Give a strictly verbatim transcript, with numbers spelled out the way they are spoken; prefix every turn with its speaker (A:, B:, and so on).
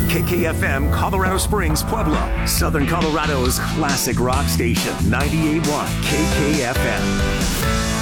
A: K K F M, Colorado Springs, Pueblo, Southern Colorado's classic rock station, ninety-eight point one K K F M.